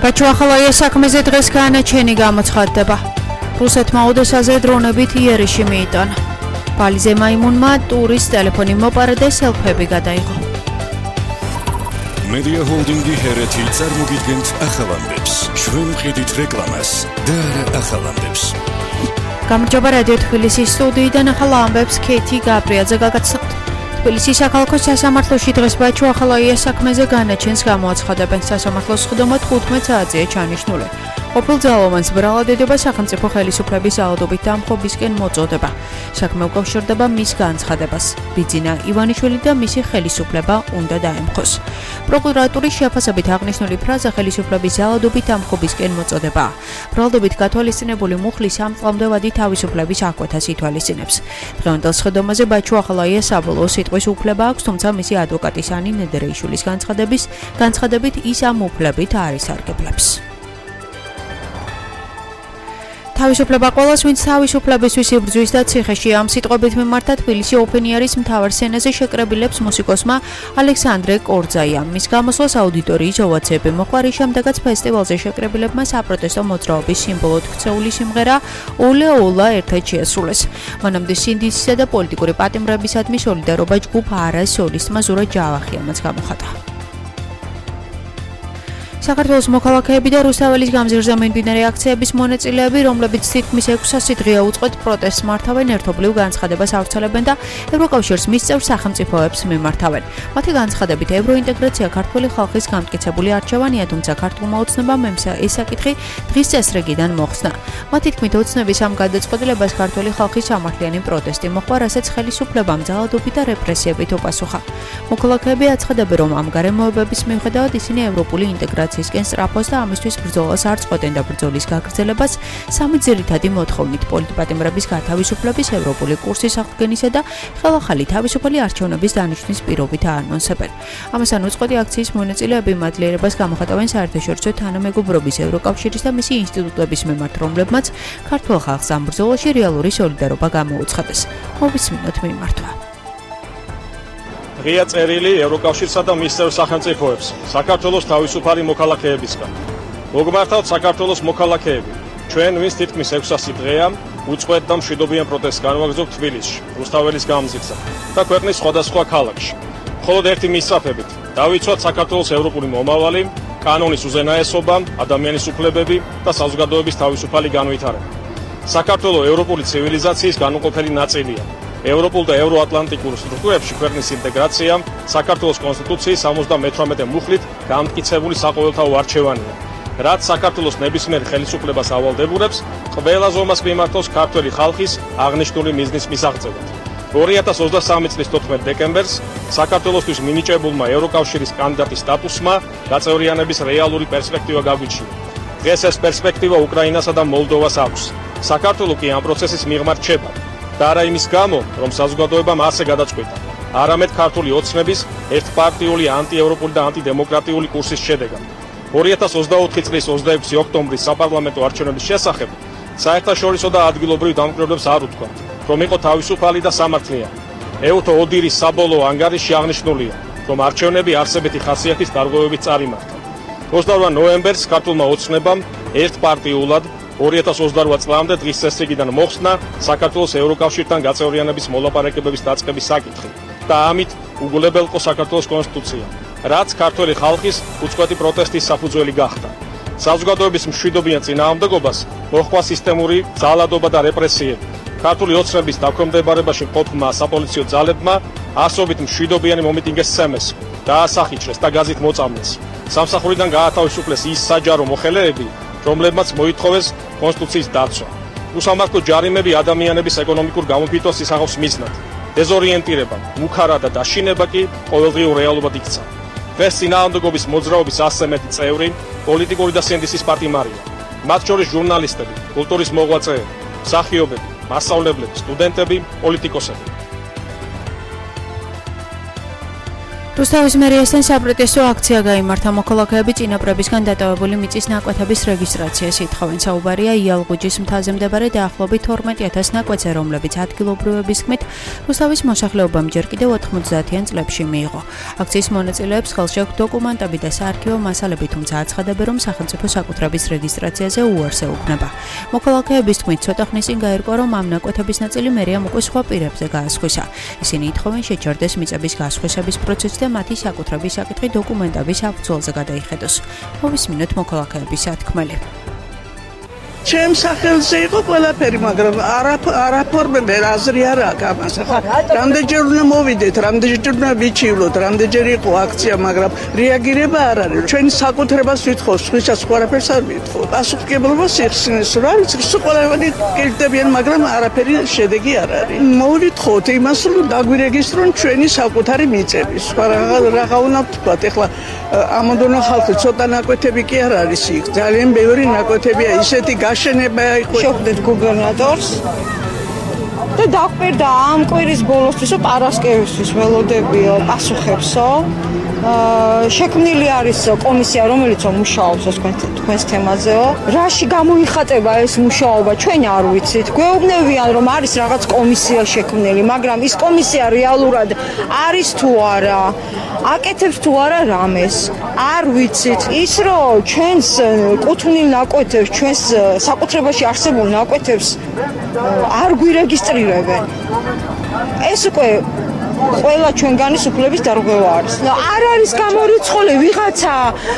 ბაჩუახალაიას საქმეზე დღეს განაჩენი გამოცხადდება. რუსეთმა ოდესაზე დრონებით იერიში მიიტანა. ბალიზე მაიმუნმა ტურის ტელეფონი მოპარა და სელფები გადაიღო. მედია ჰოლდინგი ჰერეთი წარმოგიდგენთ ახალამდებს. ჩვენ ვყიდით რეკლამას და არა ახალამდებს. გამარჯობა რადიო თბილისის სტუდიიდან ახალ ამბებს ქეთი გაბრიაძე გაგაცნობთ. თბილისის საქალაქო სასამართლოში დღეს ბაჩუახალაიას საქმეზე განაჩენს გამოაცხადებენ. სასამართლოს სხდომა 15 საათზეა ჩანიშნული. ყოფილ ძალოვანს ბრალადდება სახელმწიფო ხელისუფლების ძალადობით დამხობისკენ მოწოდება. საქმე უკავშირდება მის განცხადებას. ბიძინა ივანიშვილი და მისი ხელისუფლება უნდა დაემხოს. პროკურატურის შეფასებით აღნიშნული ფრაზა ხელისუფლების ძალადობით დამხობისკენ მოწოდება. ბრალადობით გათვალისწინებული მუხლის ამ წლამდე ვადი თავისუფლების აღკვეთას ითვალისწინებს. დღევანდელ სხდომაზე ბაჩუახალაიას საბოლოო სიტყვის უფლება აქვს, თუმცა მისი ადვოკატის ანი ნედერეიშვილის განცხადებით ის ამ უფლებით არ ისარგებლებს. თავისუფლება ყველას, ვინც თავისუფლებისთვის იბრძვის და ციხეში ამ სიტყვებით მიმართა თბილისი ოპენიერის მთავარ სცენაზე შეკრებილებს მუსიკოსმა ალექსანდრე კორძაიამ. მის გამოსვლას აუდიტორიის ოვაციები მოჰყვა, რის შემდეგაც ფესტივალზე შეკრებილებმა საპროტესტო მოძრაობის სიმბოლოდ ქცეული სიმღერა ოლე ოლა ერთად შეასრულეს. მანამდე სინდისისა და პოლიტიკური პატიმრებისადმი სოლიდარობა ჯგუფ არას სოლისტმა ზურა ჯავახიამაც გამოხატა. საქართველოს მოქალაქეები და რუსთაველის გამზირზე მიმდინარე აქციების მონაწილეები, რომლებიც თითქმის 600 დღეა უწყვეტ პროტესტს მართავენ, ერთობლივ განცხადებას ავრცელებენ და ევროკავშირს მის წევრ სახელმწიფოებს მიმართავენ. მათი განცხადებით ევროინტეგრაცია ქართული ხალხის გამტკიცებული არჩევანია, თუმცა ქართულმა ოცნებამ ეს საკითხი დღის წესრიგიდან მოხსნა. მათი თქმით, ოცნების ამ გადაწყვეტილებას ქართული ხალხის სამართლიანი პროტესტი მოჰყვა, რასაც ხელისუფლებამ ძალადობით და რეპრესიებით უპასუხა. მოქალაქეები აცხადებენ, რომ ამ გარემოებების მიუხედავად ისინი ევროპული ინტეგრაციისკენ სწრაფოს და ამისთვის ბრძოლას არ წყვეტენ და ბრძოლის გაგრძელებას სამი ძირითადი მოთხოვნით პოლიტპატიმრების გათავისუფლების, ევროპული კურსის აღდგენისა და ხელახალი თავისუფალი არჩევნების დანიშვნის პირობით აანონსებენ. ამასთან უწყვეტი აქციის მონაწილეები მადლიერებას გამოხატავენ საერთაშორისო თანამეგობრობის, ევროკავშირის და მისი ინსტიტუტების მიმართ, რომლებმაც ქართულ ხალხს ამ ბრძოლაში რეალური სოლიდარობა გამოუცხადეს. მოვისმინოთ მიმართვა. ღია წერილი ევროკავშირსა და მის წევრ სახელმწიფოებს საქართველოს თავისუფალი მოქალაქეებისგან. მოგმართავთ საქართველოს მოქალაქეები, ჩვენ ვინც თითქმის 600 დღეა უწყვეტ და მშვიდობიან პროტესტს განვაგრძობთ თბილისში, რუსთაველის გამზირზე და ქვეყნის სხვადასხვა ქალაქში. მხოლოდ ერთი მისწრაფებით დავიცვათ საქართველოს ევროპული მომავალი, კანონის უზენაესობა, ადამიანის უფლებები და საზოგადოების თავისუფალი განვითარება. საქართველოს ევროპული ცივილიზაციის განუყოფელი ნაწილია. ევროპულ და ევროატლანტიკურ სტრუქტურებში ქვეყნის ინტეგრაცია საქართველოს კონსტიტუციის 78 მუხლით გამტკიცებული საყოველთაო არჩევანია, რაც საქართველოს ნებისმიერ ხელისუფლებას ავალდებურებს ყველა ზომას მიმართოს ქართველი ხალხის აღნიშნული მიზნის მისაღწევად. 2023 წლის 14 დეკემბერს საქართველოსთვის მინიჭებულმა ევროკავშირის კანდიდატის სტატუსმა გაწევრიანების რეალური პერსპექტივა გაგვიჩინა. დღეს ეს პერსპექტივა უკრაინასა და მოლდოვას აქვს. საქართველო კი ამ პროცესის მიღმა რჩება. და არა იმის გამო, რომ საზოგადოებამ ასე გადაწყვიტა, არამედ ქართული ოცნების ერთპარტიული ანტიევროპული და ანტიდემოკრატიული კურსის შედეგად. 2024 წლის 26 ოქტომბრის საპარლამენტო არჩევნების შესახებ საერთაშორისო და ადგილობრივ დამკვირვებლებს არ უთქვამთ, რომ იყო თავისუფალი და სამართლიანი. ეუთო ოდირის საბოლოო ანგარიში აღნიშნულია, რომ არჩევნები არსებითი ხასიათის დარღვევებით წარიმართა. 28 ნოემბერს ქართულმა ოცნებამ ერთპარტიულად 2028 წლამდე დღის წესრიგიდან მოხსნა საქართველოს ევროკავშირთან გაწევრიანების მოლაპარაკებების დაწყების საკითხი და ამით უგულებელყო საქართველოს კონსტიტუცია, რაც ქართველი ხალხის უწყვეტი პროტესტის საფუძველი გახდა. საზოგადოების მშვიდობიან წინააღმდეგობას მოჰყვა სისტემური ძალადობა და რეპრესიები. ქართული ოცნების დაქვემდებარებაში მყოფმა საპოლიციო ძალებმა ასობით მშვიდობიანი მომიტინგეს სცემეს, დაასახიჩრეს და გაზით მოწამლეს. სამსახურიდან გაათავისუფლეს ის საჯარო მოხელეები, რომლებმაც მოითხოვეს კონსტიტუციის დაცვა. უსამართლო ჯარიმები ადამიანების ეკონომიკურ გამოფიტვას ისახავს მიზნად. დეზორიენტირება, მუქარა და დაშინება კი ყოველდღიურ რეალობად იქცა. დღეს წინააღმდეგობის მოძრაობის 100 მეტი წევრი პოლიტიკური და სინდისის პარტიმარია. მათ შორის ჟურნალისტები, კულტურის მოღვაწეები, მსახიობები, მასწავლებლები, სტუდენტები, პოლიტიკოსები. რუსთავის მერიასთან საპროტესტო აქცია გაიმართა. მოქალაქეები წინაპრებისგან დატოვებული მიწის ნაკვეთების რეგისტრაციას ითხოვენ. საუბარია იალღუჯის მთაზე მდებარე დაახლოებით 12,000 ნაკვეთზე, რომლებიც ადგილობრივების თქმით რუსთავის მოსახლეობამ ჯერ კიდევ 90-იან წლებში მიიღო. აქციის მონაწილეებს ხელში აქვთ დოკუმენტები და საარქივო მასალები, თუმცა აცხადებენ, რომ სახელმწიფო საკუთრების რეგისტრაციაზე უარს ეუბნება. მოქალაქეების თქმით, ცოტა ხნის წინ გაირკვა, რომ ამ ნაკვეთების ნაწილი მერიამ უკვე სხვა პირებზე გაასხვისა. ისინი ითხოვენ შეჩერდეს მიწების გასხვისების პროცესი და მათი საკუთრების საკითხი დოკუმენტების საფუძველზე გადაიხედოს. მოვისმინოთ მოქალაქეების სათქმელი. ჩემ სახელზე იყო ყველაფერი, მაგრამ არაფორმებე აზრი არ აქვს ამას. ხა რამდენჯერ უნდა მოვიდეთ, რამდენჯერ უნდა ვიჩივლოთ, რამდენჯერ იყო აქცია, მაგრამ რეაგირება არ არის. ჩვენი საკუთრებას ვითხოვს, სხვისას ყველაფერს არ ვითხოვს. პასუხისმგებლობას იხსნის, რა ვიცი, ყველაფერი კირდებიან, მაგრამ არაფერი შედეგი არ არის. მოვითხოთ იმას, რომ დაგვირეგისტრონ ჩვენი საკუთარი მიწები. სხვა რაღა უნდა ვთქვათ, ეხლა ამოდონა ხალხი ცოტა ნაკვეთები კი არ არის იქ. ძალიან ბევრი ნაკვეთებია ისეთი გაშენება იყო. შევხვდით გუბერნატორს და დაგვირდა ამ კვირის ბოლოსთვისო პარასკევისთვის ველოდებიო პასუხებსო. შექმნილი არის კომისია, რომელიც მუშაობს თქვენს თემაზეო. რაში გამოიხატება ეს მუშაობა, ჩვენ არ ვიცით. გვეუბნებიან, რომ არის რაღაც კომისია შექმნილი, მაგრამ ის კომისია რეალურად არის თუ არა, აკეთებს თუ არა რამეს, არ ვიცით. ის რომ ჩვენს კუთვნილ ნაკვეთებს, ჩვენს საკუთრებაში არსებულ ნაკვეთებს არ გვირეგისტრირებენ. ეს უკვე ყველა ჩვენგანის უფლების დარღვევა არის. არ არის გამორიცხული ვიღაცა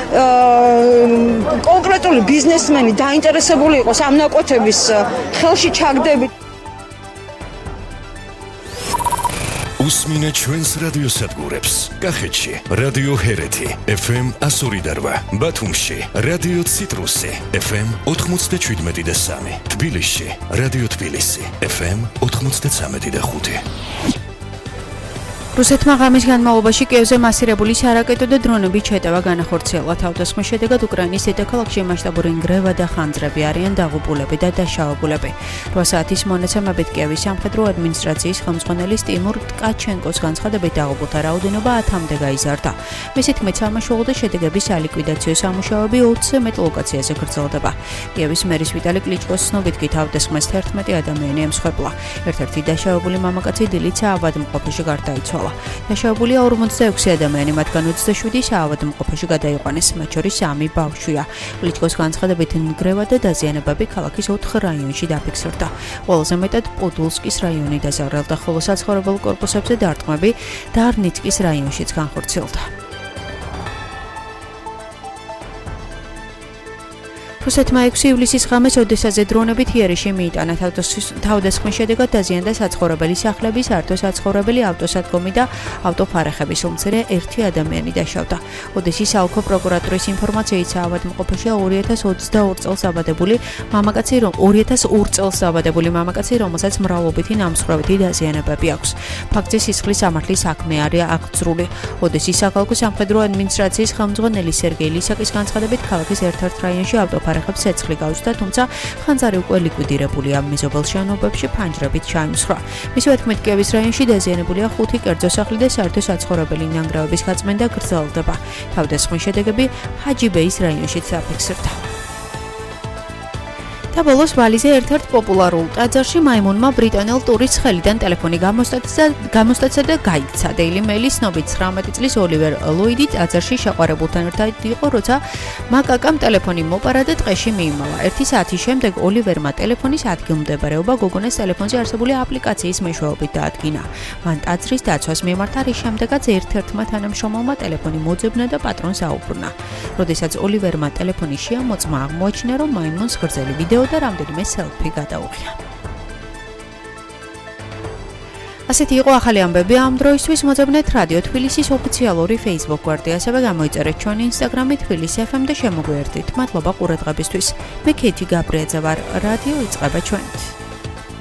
კონკრეტული ბიზნესმენი დაინტერესებული იყოს ამ ნაკვეთების ხელში ჩაგდებით. უსმინე ჩვენს რადიოსადგურებს. კახეთში რადიო ჰერეთი FM 102.8, ბათუმში რადიო ციტრუსი FM 97.3, თბილისში რადიო თბილისი FM 93.5. რუსეთმა ღამის განმავლობაში კიევზე მასირებული სარაკეტო და დრონებით შეტევა განახორციელა. თავდასხმის შედეგად უკრაინის დედაქალაქში მასშტაბური ნგრევა და ხანძრები არიან დაღუპულები და დაშავებულები. 8 საათის მონაცემებით კიევის სამხედრო ადმინისტრაციის ხელმძღვანელის ტიმურ ტკაჩენკოს განცხადებით დაღუპულთა რაოდენობა 10-მდე გაიზარდა. მისი თქმით, სამაშველო და შედეგების სალიკვიდაციო სამუშაოები 20-ზე მეტ ლოკაციაზე გრძელდება. კიევის მერის ვიტალი კლიჩკოს ცნობით კი თავდასხმას 11 ადამიანი ემსხვერპლა. ერთ-ერთი დაშავებული მამაკაცი დილით საავადმყოფოში გარდაიცვალა. დაშავებულია 46 ადამიანი, მათგან 27 საავადმყოფოში გადაიყვანეს, მათ შორის 3 ბავშვია. კლიჩკოს განცხადებით ნგრევა და დაზიანებები ქალაქის 4 რაიონში დაფიქსირდა. ყველაზე მეტად პოდოლსკის რაიონი დაზარალდა, ხოლო საცხოვრებელ კორპუსებზე დარტყმები დარნიცკის რაიონშიც განხორციელდა. რუსეთმა 6 ივლისის ღამეს ოდესაზე დრონებით იერიშში მიიტანა. თავდასხმის შედეგად დაზიანდა საცხოვრებელი სახლები, საერთო საცხოვრებელი ავტოსადგომი და ავტოფარეხები, სულმცირე 1 ადამიანი დაშავდა. ოდესის საოლქო პროკურატურის ინფორმაციით საავადმყოფოში 2022 წელს დაბადებული მამაკაცი, რომელსაც მრავლობითი ნამსხვრევითი დაზიანებები აქვს. ფაქტზე სისხლის სამართლის საქმე არის აღძრული. ოდესის საქალაქო სამხედრო ადმინისტრაციის ხელმძღვანელი სერგეი ლისაკის განცხადებით, ქალაქის ერთ-ერთ რაიონში ავტოფარეხებს ცეცხლი გაუჩნდა, თუმცა ხანძარი უკვე ლიკვიდირებულია. მეზობელ შენობებში ფანჯრებით ჩაიმსხვრა. მისივე თქმით, კიევის რაიონში დაზიანებულია 5 კერძო სახლი და საერთო საცხოვრებელი ნანგრევების გაწმენდა გრძელდება. თავდასხმის შედეგები ჰაჯიბეის რაიონშიც დაფიქსირდა. და ბოლოს ვალიზე ერთ-ერთ პოპულარულ ტაძარში მაიმუნმა ბრიტანელ ტურისტს ხელიდან ტელეფონი გამოსტაცა და გაიქცა. Daily Mail-ის ცნობით 19 წლის ოლივერ ლოიდი ტაძარში შეყვარებულთან ერთად იყო, როცა მაკაკამ ტელეფონი მოპარა და ტყეში მიიმალა. 1 საათის შემდეგ ოლივერმა ტელეფონის ადგილმდებარეობა გოგონას ტელეფონზე არსებული აპლიკაციის მეშვეობით დაადგინა. მან ტაძრის დაცვას მიმართა, რის შემდეგაც ერთ-ერთმა თანამშრომელმა ტელეფონი მოძებნა და პატრონს აუბრუნა. როდესაც ოლივერმა ტელეფონი შეამოწმა, აღმოაჩინა, რომ მაიმუნს გრძელი ვიდეო და რამდენიმე სელფი გადაუღია. ასეთი იყო ახალი ამბები ამ დროისთვის. მოძებნეთ რადიო თბილისის ოფიციალური Facebook გვერდი, ასევე გამოიწერეთ ჩვენი Instagram-ი თბილისი FM და შემოგვიერთდით. მადლობა ყურადღებისთვის. მე ქეთი გაბრიაძე ვარ. რადიო იწყება ჩვენით.